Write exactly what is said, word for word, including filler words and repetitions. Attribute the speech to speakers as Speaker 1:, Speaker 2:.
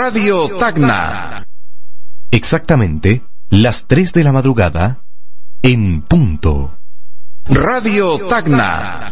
Speaker 1: Radio Tacna.
Speaker 2: Exactamente las tres de la madrugada en punto.
Speaker 1: Radio Tacna.